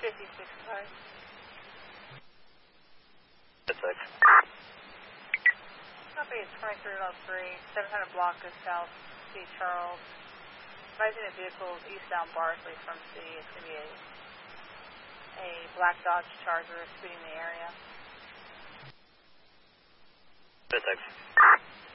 56.5. That's Copy, it's 2303, 700 block of South C. Charles. Advising the vehicles eastbound Barclay from C. It's going to be a black Dodge Charger speeding the area. That's